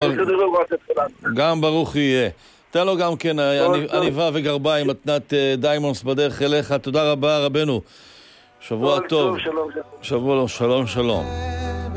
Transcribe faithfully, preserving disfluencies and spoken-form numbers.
גם ברוך יהיה. תן לו גם כן עניבה וגרביים, מתנת דיימונס בדרך אליך. תודה רבה רבנו. שבוע טוב. שבוע שלום שלום.